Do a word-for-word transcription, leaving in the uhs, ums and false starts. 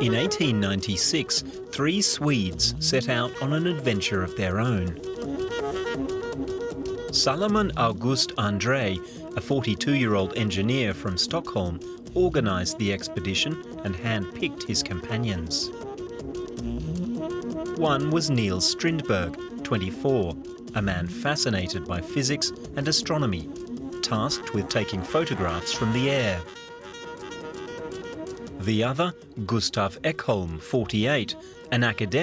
In eighteen ninety-six, three Swedes set out on an adventure of their own. Salomon August André, a forty-two-year-old engineer from Stockholm, organised the expedition and hand-picked his companions. One was Niels Strindberg, twenty-four, a man fascinated by physics and astronomy, tasked with taking photographs from the air. The other, Gustav Ekholm, forty-eight, an academic